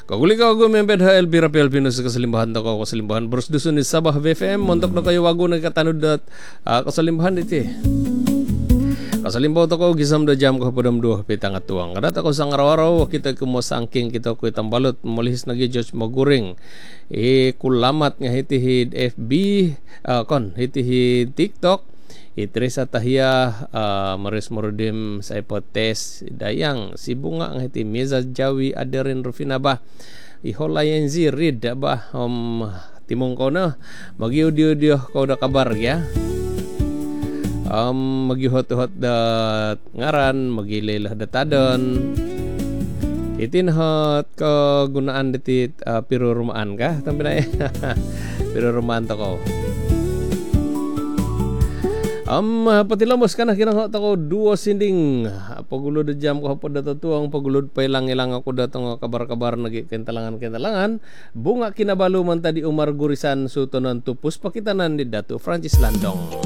Kaguli ka ako membed ha Elvira Pelpino sa kasalimbahan to ko kasalimbahan Bros Dusun ni Sabah BFM montok na kayo wago nagkatanod at kasalimbahan iti. Kasalimbaw to ko gisam da jam ko padam duha pitang atuang. Kadat ako sang araw-araw kita kumo sangking kita ko itambalot mulihis nagi George Maguring. Kulamat nga hitihid FB kon hitihid TikTok. Teresa Tahia Maris Morudim sa ipotes dayang si bunga ang hiti Meza Jawi Aderin Rufina ba iholayan zi read ba timong ko na magiudio ko da kabar ya magihot-hot da ngaran magilelah datadon itinhot kagunaan ditit piro rumaan ka tambi na piro rumaan to ko. Patilamos ka na kinang ako duo sinding pagulod jam ko hapod dato tuang pagulod pa ilang ako datong kabar-kabar nagkentalangan bunga kinabalo man tadi Umar Gurisan sutonan tupus pakitanan ni Dato Francis Landong.